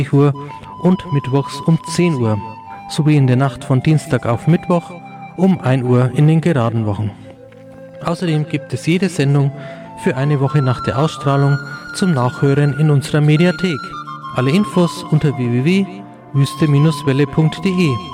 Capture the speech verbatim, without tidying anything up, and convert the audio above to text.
Uhr und mittwochs um zehn Uhr, sowie in der Nacht von Dienstag auf Mittwoch um ein Uhr in den geraden Wochen. Außerdem gibt es jede Sendung für eine Woche nach der Ausstrahlung zum Nachhören in unserer Mediathek. Alle Infos unter w w w punkt wüste Bindestrich welle punkt de.